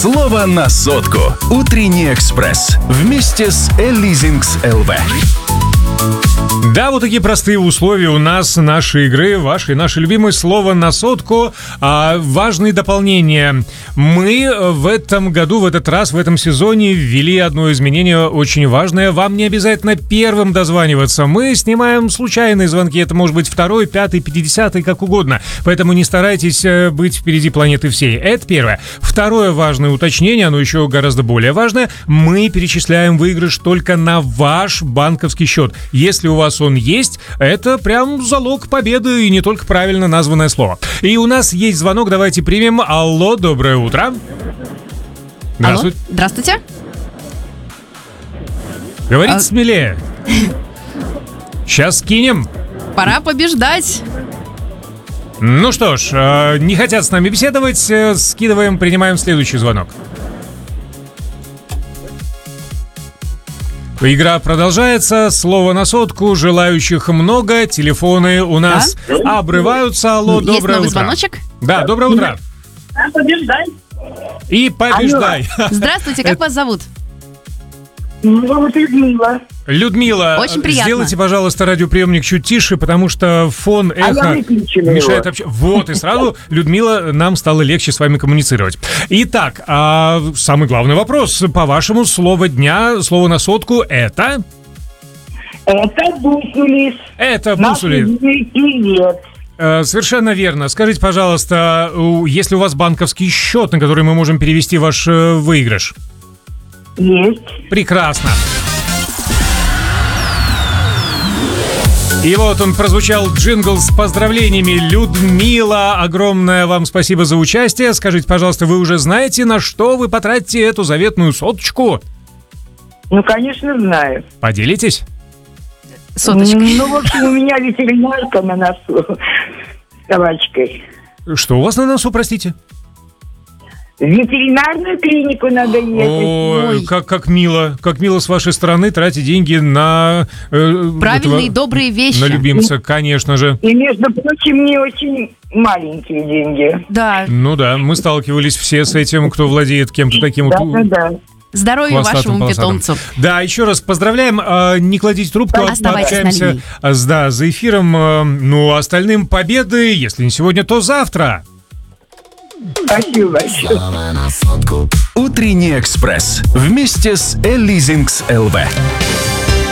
Слово на сотку. Утренний экспресс. Вместе с Элизингс ЛВ. Да, вот такие простые условия у нас нашей игры, наше любимое слово на сотку. Важные дополнения. Мы в этом году, в этот раз, в этом сезоне ввели одно изменение очень важное. Вам не обязательно первым дозваниваться. Мы снимаем случайные звонки. Это может быть 2-й, 5-й, 50-й, как угодно. Поэтому не старайтесь быть впереди планеты всей. Это первое. Второе важное уточнение, оно еще гораздо более важное. Мы перечисляем выигрыш только на ваш банковский счет. Если у вас он есть, это прям залог победы и не только правильно названное слово. И у нас есть звонок, давайте примем. Алло, доброе утро. Здравствуйте. Алло, здравствуйте. Говорите смелее. Сейчас скинем. Пора побеждать. Ну что ж, не хотят с нами беседовать, скидываем, принимаем следующий звонок. Игра продолжается, слово на сотку, желающих много, телефоны у нас обрываются. Алло, доброе утро. Есть новый звоночек? Да, доброе утро. Побеждай. И побеждай. Здравствуйте, как вас зовут? Зовут Людмила. Людмила, Очень приятно. сделайте, пожалуйста, радиоприемник чуть тише, потому что фон эхо мешает общаться. Вот, и сразу, Людмила, нам стало легче с вами коммуницировать. Итак, самый главный вопрос. По-вашему, слово дня, слово на сотку — это? Это бусулис. Это бусулис. Совершенно верно. Скажите, пожалуйста, есть ли у вас банковский счет, на который мы можем перевести ваш выигрыш? Есть. Прекрасно. И вот он прозвучал, джингл с поздравлениями. Людмила, огромное вам спасибо за участие. Скажите, пожалуйста, вы уже знаете, на что вы потратите эту заветную соточку? Ну, конечно, знаю. Поделитесь? Соточкой. Ну, в общем, у меня ветеринарка на носу с собачкой. Что у вас на носу, простите? В ветеринарную клинику надо ехать. Ой, как мило. Как мило с вашей стороны тратить деньги на... Правильные, добрые вещи. На любимца, конечно же. И, между прочим, не очень маленькие деньги. Да. Ну да, мы сталкивались все с этим, кто владеет кем-то таким. Да. Здоровья вашему питомцу. Да, еще раз поздравляем. Не кладите трубку, оставайтесь на линии. Да, за эфиром. Ну, остальным победы, если не сегодня, то завтра. Спасибо большое. Утренний экспресс. Вместе с Элизингс ЛВ.